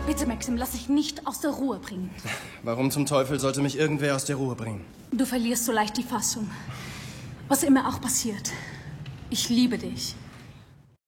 Bitte, Maxim, lass dich nicht aus der Ruhe bringen. Warum zum Teufel sollte mich irgendwer aus der Ruhe bringen? Du verlierst so leicht die Fassung. Was immer auch passiert. Ich liebe dich.